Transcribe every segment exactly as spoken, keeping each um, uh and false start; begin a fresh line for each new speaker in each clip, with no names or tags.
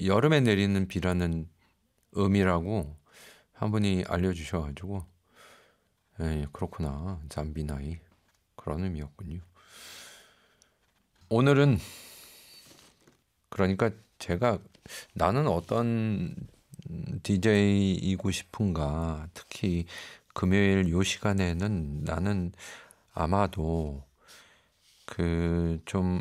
여름에 내리는 비라는 의미라고 한 분이 알려주셔가지고 예, 그렇구나. 잠비나이 그런 의미였군요. 오늘은 그러니까 제가 나는 어떤 디제이이고 싶은가, 특히 금요일 요 시간에는 나는 아마도 그 좀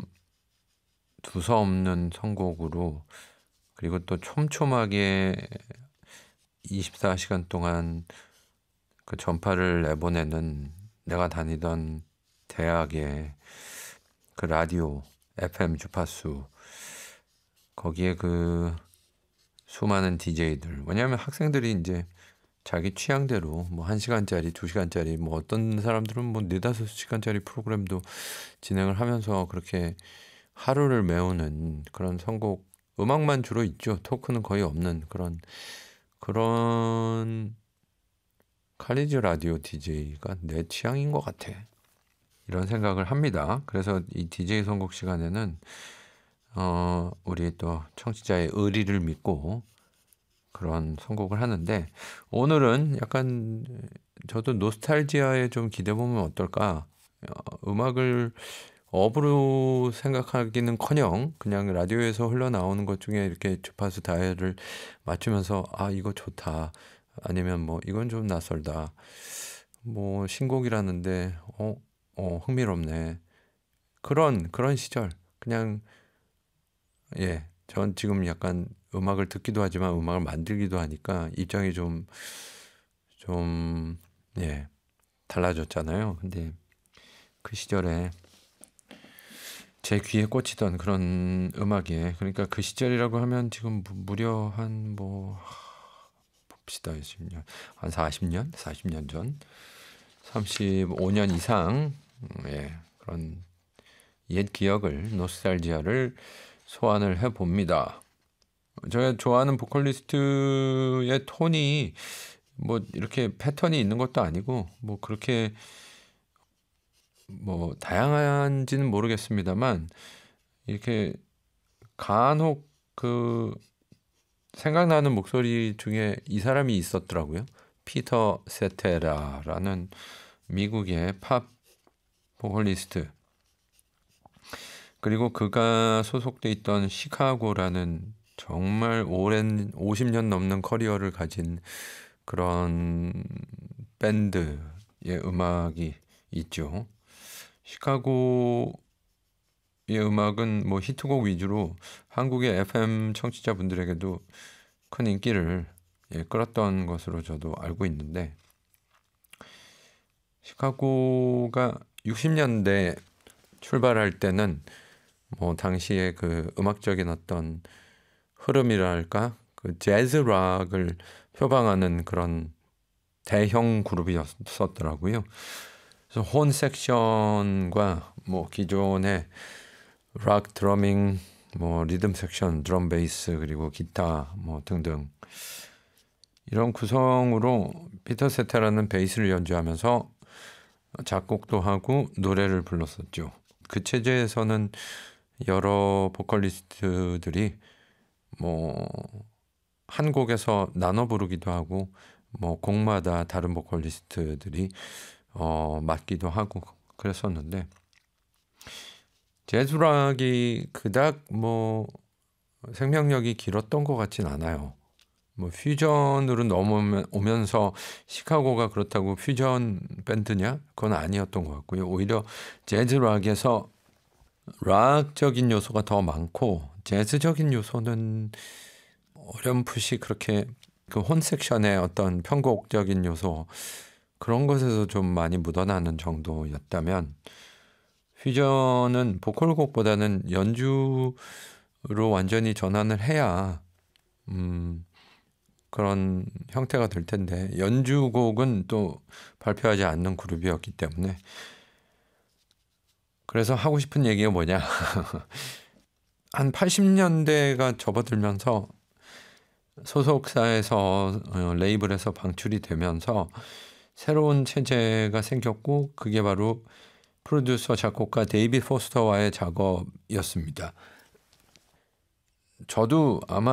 두서없는 선곡으로, 그리고 또 촘촘하게 이십사 시간 동안 그 전파를 내보내는 내가 다니던 대학의 그 라디오 에프엠 주파수, 거기에 그 수많은 디제이들, 왜냐하면 학생들이 이제 자기 취향대로 뭐 한 시간짜리, 두 시간짜리, 뭐 어떤 사람들은 뭐 네다섯 시간짜리 프로그램도 진행을 하면서 그렇게 하루를 메우는 그런 선곡, 음악만 주로 있죠. 토크는 거의 없는 그런 그런 칼리지 라디오 디제이가 내 취향인 것 같아. 이런 생각을 합니다. 그래서 이 디제이 선곡 시간에는 어, 우리 또 청취자의 의리를 믿고 그런 선곡을 하는데, 오늘은 약간 저도 노스탈지아에 좀 기대보면 어떨까. 어, 음악을 업으로 생각하기는커녕 그냥 라디오에서 흘러나오는 것 중에 이렇게 주파수 다이얼을 맞추면서 아 이거 좋다, 아니면 뭐 이건 좀 낯설다, 뭐 신곡이라는데 어, 어 흥미롭네, 그런 그런 시절. 그냥 예, 전 지금 약간 음악을 듣기도 하지만 음악을 만들기도 하니까 입장이 좀, 좀, 예, 달라졌잖아요. 근데 그 시절에 제 귀에 꽂히던 그런 음악에, 그러니까 그 시절이라고 하면 지금 무- 무려 한 뭐, 봅시다, 십 년, 한 사십 년? 사십 년 전? 삼십오 년 이상, 음, 예, 그런 옛 기억을, 노스탈지아를 소환을 해봅니다. 제가 좋아하는 보컬리스트의 톤이 뭐 이렇게 패턴이 있는 것도 아니고 뭐 그렇게 뭐 다양한지는 모르겠습니다만, 이렇게 간혹 그 생각나는 목소리 중에 이 사람이 있었더라고요. 피터 세테라라는 미국의 팝 보컬리스트. 그리고 그가 소속돼 있던 시카고라는 정말 오랜 오십 년 넘는 커리어를 가진 그런 밴드의 음악이 있죠. 시카고의 음악은 뭐 히트곡 위주로 한국의 에프엠 청취자분들에게도 큰 인기를 예, 끌었던 것으로 저도 알고 있는데, 시카고가 육십 년대 출발할 때는 뭐 당시에 그 음악적인 어떤 흐름이랄까, 그 재즈 락을 표방하는 그런 대형 그룹이었었더라고요. 그래서 혼 섹션과 뭐 기존의 락 드러밍, 뭐 리듬 섹션, 드럼 베이스, 그리고 기타 뭐 등등 이런 구성으로 피터 세타라는 베이스를 연주하면서 작곡도 하고 노래를 불렀었죠. 그 체제에서는 여러 보컬리스트들이 뭐 한 곡에서 나눠 부르기도 하고, 뭐 곡마다 다른 보컬리스트들이 어 맡기도 하고 그랬었는데, 재즈락이 그닥 뭐 생명력이 길었던 것 같진 않아요. 뭐 퓨전으로 넘어오면서 시카고가 그렇다고 퓨전 밴드냐? 그건 아니었던 것 같고요. 오히려 재즈락에서 락적인 요소가 더 많고 재즈적인 요소는 어렴풋이 그렇게 그 혼 섹션의 어떤 편곡적인 요소, 그런 것에서 좀 많이 묻어나는 정도였다면, 퓨전은 보컬곡보다는 연주로 완전히 전환을 해야 음, 그런 형태가 될 텐데, 연주곡은 또 발표하지 않는 그룹이었기 때문에. 그래서 하고 싶은 얘기가 뭐냐, 한 팔십 년대가 접어들면서 소속사에서 어, 레이블에서 방출이 되면서 새로운 체제가 생겼고, 그게 바로 프로듀서 작곡가 데이빗 포스터와의 작업이었습니다. 저도 아마